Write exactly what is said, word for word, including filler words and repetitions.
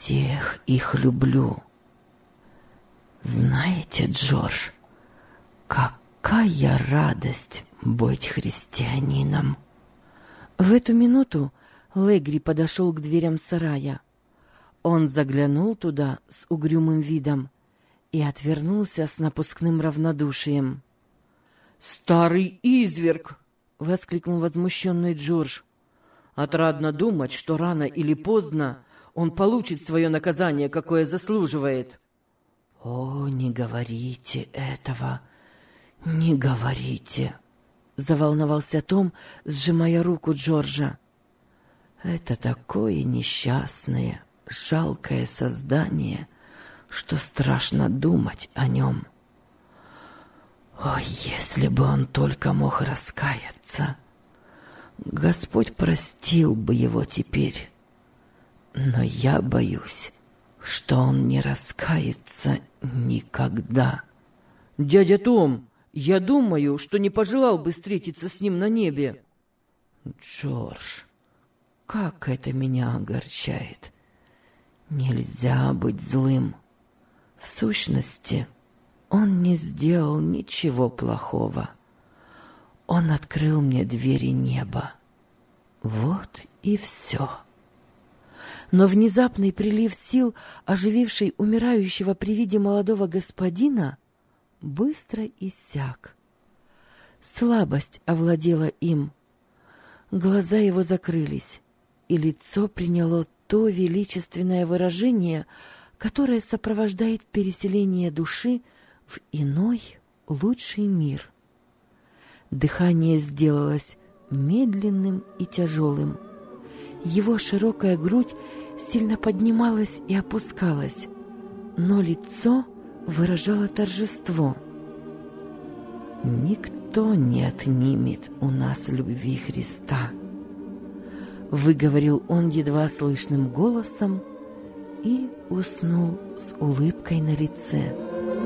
всех их люблю. Знаете, Джордж, какая радость быть христианином!» В эту минуту Легри подошел к дверям сарая. Он заглянул туда с угрюмым видом и отвернулся с напускным равнодушием. «Старый изверг!» — воскликнул возмущенный Джордж. «Отрадно думать, что рано или поздно он получит свое наказание, какое заслуживает». «О, не говорите этого, не говорите!» — заволновался Том, сжимая руку Джорджа. «Это такое несчастное, жалкое создание, что страшно думать о нем. О, если бы он только мог раскаяться! Господь простил бы его теперь, но я боюсь, что он не раскается никогда». «Дядя Том, я думаю, что не пожелал бы встретиться с ним на небе». «Джордж, как это меня огорчает! Нельзя быть злым. В сущности, он не сделал ничего плохого. Он открыл мне двери неба. Вот и все». Но внезапный прилив сил, ожививший умирающего при виде молодого господина, быстро иссяк. Слабость овладела им. Глаза его закрылись, и лицо приняло то величественное выражение, которое сопровождает переселение души в иной, лучший мир. Дыхание сделалось медленным и тяжелым. Его широкая грудь сильно поднималась и опускалась, но лицо выражало торжество. «Никто не отнимет у нас любви Христа», — выговорил он едва слышным голосом и уснул с улыбкой на лице.